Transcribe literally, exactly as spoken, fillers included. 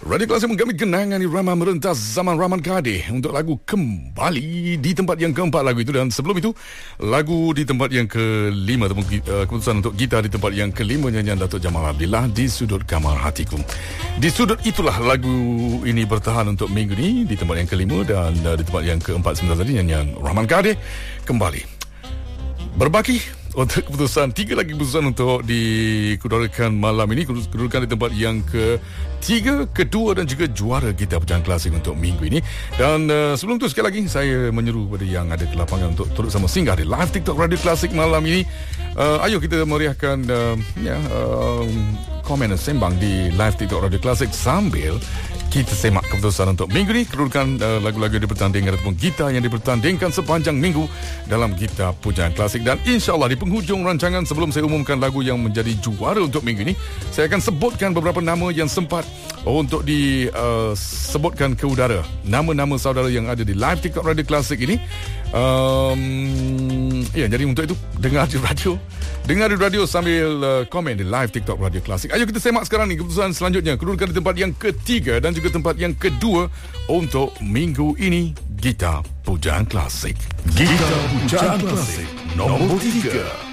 Radio Klasik menggami kenangan irama merentas zaman Rahman Kadir untuk lagu Kembali di tempat yang keempat lagu itu, dan sebelum itu lagu di tempat yang kelima ataupun uh, keputusan untuk gitar di tempat yang kelima nyanyian Datuk Jamal Abdillah Di Sudut Kamar Hatiku. Di sudut itulah lagu ini bertahan untuk minggu ini di tempat yang kelima, dan uh, di tempat yang keempat sebentar tadi nyanyian Rahman Kadir Kembali. Berbaki untuk keputusan, tiga lagi keputusan untuk dikeluarkan malam ini. Kedudukan di tempat yang ketiga, kedua dan juga juara kita Pujangan Klasik untuk minggu ini. Dan uh, sebelum tu sekali lagi saya menyeru kepada yang ada di lapangan untuk turut sama singgah di live TikTok Radio Klasik malam ini. uh, Ayo kita meriahkan uh, ya, uh, komen dan sembang di live TikTok Radio Klasik sambil kita semak keputusan untuk minggu ini, kedudukan uh, lagu-lagu yang dipertandingkan ataupun gitar yang dipertandingkan sepanjang minggu dalam Gitar Pujangan Klasik. Dan insyaAllah di penghujung rancangan, sebelum saya umumkan lagu yang menjadi juara untuk minggu ini, saya akan sebutkan beberapa nama yang sempat untuk disebutkan uh, ke udara. Nama-nama saudara yang ada di live TikTok Radio Klasik ini. Um, ya, jadi untuk itu dengar di radio Dengar di radio sambil uh, komen di live TikTok Radio Klasik. Ayo kita semak sekarang ni keputusan selanjutnya, kedudukan di tempat yang ketiga dan juga tempat yang kedua untuk minggu ini Gitar Pujangan Klasik. Gitar Pujangan Klasik nombor tiga.